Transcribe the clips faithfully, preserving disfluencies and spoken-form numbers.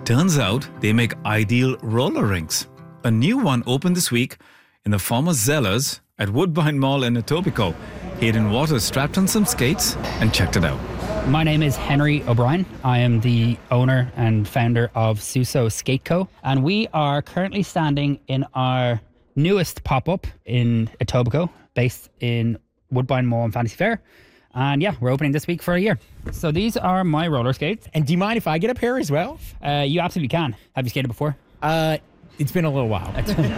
Turns out they make ideal roller rinks. A new one opened this week in the former Zellers at Woodbine Mall in Etobicoke. Hayden Waters strapped on some skates and checked it out. My name is Henry O'Brien. I am the owner and founder of Suso Skate Co. And we are currently standing in our newest pop-up in Etobicoke, based in Woodbine Mall and Fantasy Fair. And yeah, we're opening this week for a year. So these are my roller skates. And do you mind if I get a pair as well? Uh, you absolutely can. Have you skated before? Uh, it's been a little while.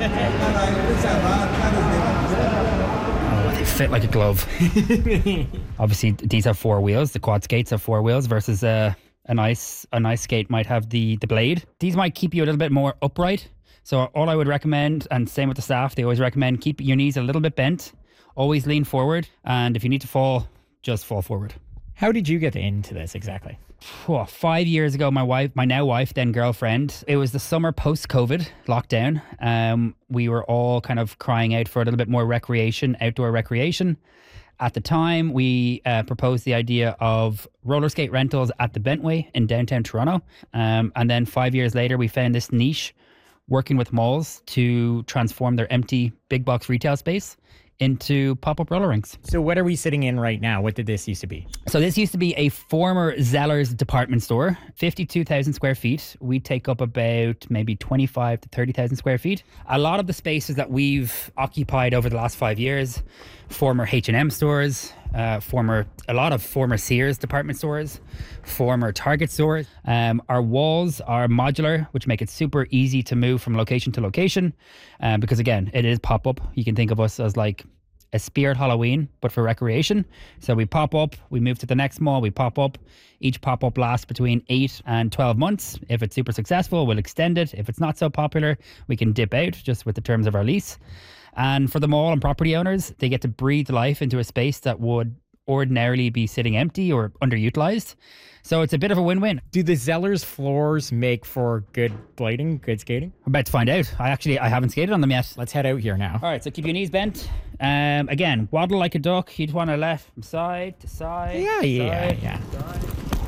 Oh, they fit like a glove. Obviously, these have four wheels. The quad skates have four wheels versus uh, a nice a nice skate might have the, the blade. These might keep you a little bit more upright. So all I would recommend, and same with the staff, they always recommend keep your knees a little bit bent. Always lean forward. And if you need to fall, just fall forward. How did you get into this exactly? Oh, five years ago, my wife, my now wife, then girlfriend, it was the summer post-COVID lockdown. Um, we were all kind of crying out for a little bit more recreation, outdoor recreation. At the time, we uh, proposed the idea of roller skate rentals at the Bentway in downtown Toronto. Um, and then five years later, we found this niche working with malls to transform their empty big box retail space into pop-up roller rinks. So what are we sitting in right now? What did this used to be? So this used to be a former Zellers department store, fifty-two thousand square feet. We take up about maybe twenty-five to thirty thousand square feet. A lot of the spaces that we've occupied over the last five years, former H and M stores, uh, former a lot of former Sears department stores, former Target stores. Um, our walls are modular, which make it super easy to move from location to location. Uh, because again, it is pop-up. You can think of us as like a Spirit Halloween, but for recreation. So we pop up, we move to the next mall, we pop up. Each pop-up lasts between eight and twelve months. If it's super successful, we'll extend it. If it's not so popular, we can dip out just with the terms of our lease. And for the mall and property owners, they get to breathe life into a space that would ordinarily be sitting empty or underutilized. So it's a bit of a win-win. Do the Zellers floors make for good blading, good skating? I'm about to find out. I actually, I haven't skated on them yet. Let's head out here now. All right, so keep your knees bent. Um, again, waddle like a duck. You'd want to left from side to side. Yeah, yeah, side, yeah. Side.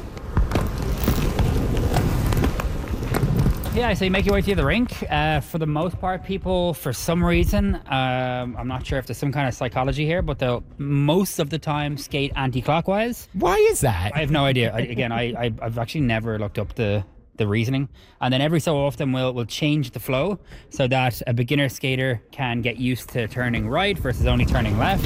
Yeah, so you make your way through the rink. Uh, for the most part, people, for some reason, um, I'm not sure if there's some kind of psychology here, but they'll most of the time skate anti-clockwise. Why is that? I have no idea. I, again, I, I, I've actually never looked up the, the reasoning. And then every so often we'll, we'll change the flow so that a beginner skater can get used to turning right versus only turning left.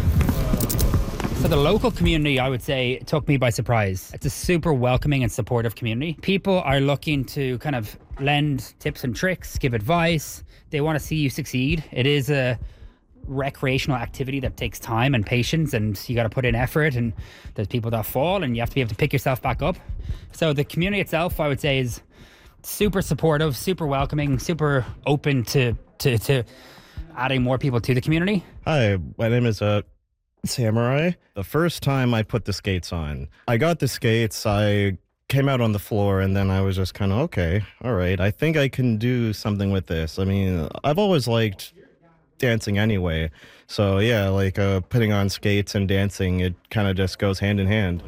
So the local community, I would say, took me by surprise. It's a super welcoming and supportive community. People are looking to kind of lend tips and tricks, give advice. They want to see you succeed. It is a recreational activity that takes time and patience, and you got to put in effort, and there's people that fall and you have to be able to pick yourself back up. So the community itself, I would say, is super supportive, super welcoming, super open to, to, to adding more people to the community. Hi, my name is uh, Samurai. The first time I put the skates on, I got the skates, I came out on the floor, and then I was just kind of, okay, all right, I think I can do something with this. I mean, I've always liked dancing anyway. So yeah, like uh, putting on skates and dancing, it kind of just goes hand in hand.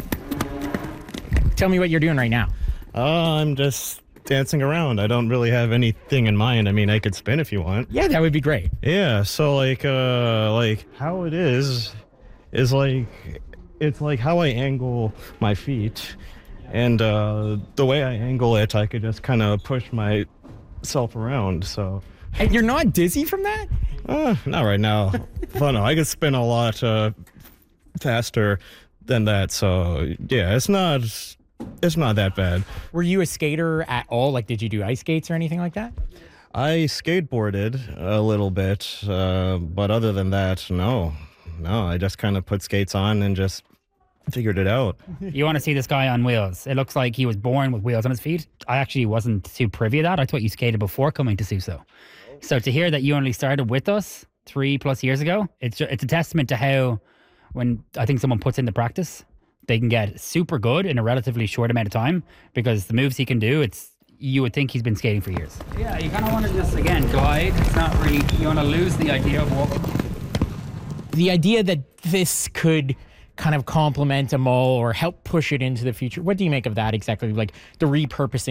Tell me what you're doing right now. Uh, I'm just dancing around. I don't really have anything in mind. I mean, I could spin if you want. Yeah, that would be great. Yeah, so like uh like how it is is like it's like how I angle my feet, and uh the way I angle it, I could just kind of push myself around. So And you're not dizzy from that? uh not right now. Well, no, I could spin a lot uh faster than that. So yeah, it's not It's not that bad. Were you a skater at all? Like, did you do ice skates or anything like that? I skateboarded a little bit, uh, but other than that, no. No, I just kind of put skates on and just figured it out. You want to see this guy on wheels. It looks like he was born with wheels on his feet. I actually wasn't too privy to that. I thought you skated before coming to Suso. So to hear that you only started with us three plus years ago, it's it's a testament to how, when I think someone puts into practice, they can get super good in a relatively short amount of time, because the moves he can do, it's you would think he's been skating for years. Yeah, you kind of want to just, again, glide. It's not really, you want to lose the idea of walking. The idea that this could kind of complement a mall or help push it into the future, what do you make of that exactly? Like the repurposing